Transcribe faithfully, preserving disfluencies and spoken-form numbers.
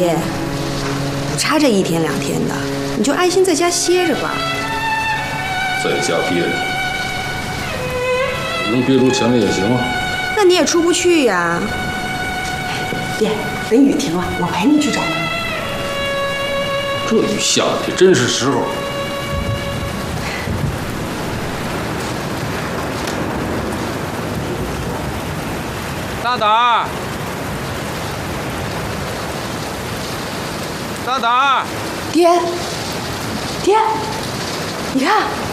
爹，不差这一天两天的，你就安心在家歇着吧。 在家憋着，能憋出钱来也行啊。 那你也出不去呀。 爹，等雨停了，我陪你去找妈妈。 这雨下的也真是时候。 大胆儿，大胆儿， 爹，爹，你看。